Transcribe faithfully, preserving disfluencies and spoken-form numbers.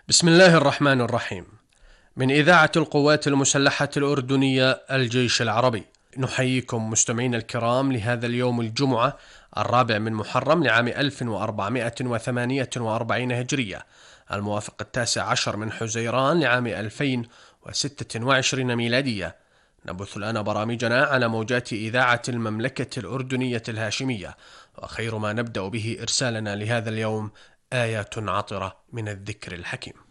بسم الله الرحمن الرحيم. من إذاعة القوات المسلحة الأردنية الجيش العربي، نحييكم مستمعينا الكرام لهذا اليوم الجمعة الرابع من محرم لعام ألف وأربعمائة وثمانية وأربعين هجرية، الموافق التاسع عشر من حزيران لعام ألفين وستة وعشرين ميلادية. نبث الآن برامجنا على موجات إذاعة المملكة الأردنية الهاشمية، وخير ما نبدأ به إرسالنا لهذا اليوم آيات عطرة من الذكر الحكيم.